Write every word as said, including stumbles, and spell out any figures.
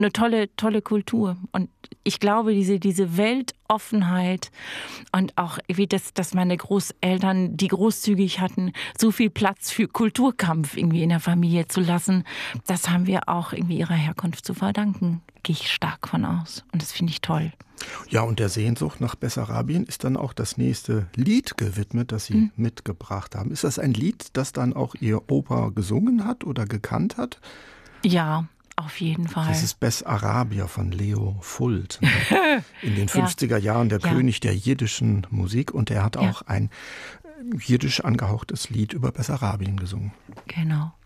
eine tolle, tolle Kultur. Und ich glaube, diese, diese Weltoffenheit und auch wie das, dass meine Großeltern, die großzügig hatten, so viel Platz für Kulturkampf irgendwie in der Familie zu lassen, das haben wir auch irgendwie ihrer Herkunft zu verdanken. Gehe ich stark von aus. Und das finde ich toll. Ja, und der Sehnsucht nach Bessarabien ist dann auch das nächste Lied gewidmet, das Sie mhm. mitgebracht haben. Ist das ein Lied, das dann auch Ihr Opa gesungen hat oder gekannt hat? Ja, auf jeden Fall. Das ist Bessarabia von Leo Fuld. Ne? In den fünfziger Jahren der ja. König der jiddischen Musik. Und er hat ja. auch ein jiddisch angehauchtes Lied über Bessarabien gesungen. Genau.